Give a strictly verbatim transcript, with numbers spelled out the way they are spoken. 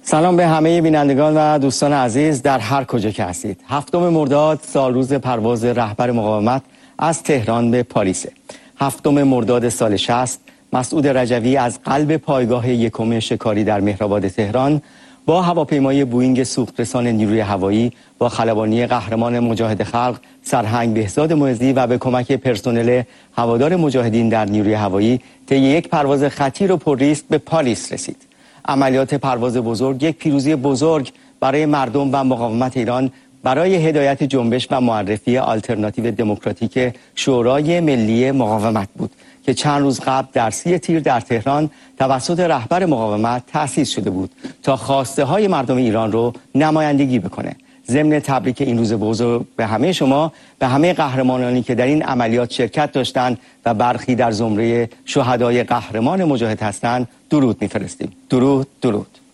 سلام به همه بینندگان و دوستان عزیز در هر کجا که هستید. هفتم مرداد سال روز پرواز رهبر مقاومت از تهران به پاریس. هفتم مرداد سال شصت مسعود رجوی از قلب پایگاه یکم شکاری در مهرآباد تهران با هواپیمای بوئینگ سوخترسان نیروی هوایی با خلبانی قهرمان مجاهد خلق سرهنگ بهزاد معزی و به کمک پرسنل هوادار مجاهدین در نیروی هوایی طی یک پرواز خطیر و پرریسک به پاریس رسید. عملیات پرواز بزرگ یک پیروزی بزرگ برای مردم و مقاومت ایران برای هدایت جنبش و معرفی آلترناتیو دموکراتیک شورای ملی مقاومت بود که چند روز قبل در سی تیر در تهران توسط رهبر مقاومت تأسیس شده بود تا خواسته های مردم ایران رو نمایندگی بکنه. ضمن تبریک این روز بزرگ به همه شما، به همه قهرمانانی که در این عملیات شرکت داشتند و برخی در زمره شهدای قهرمان مجاهد هستند درود می‌فرستیم. درود درود.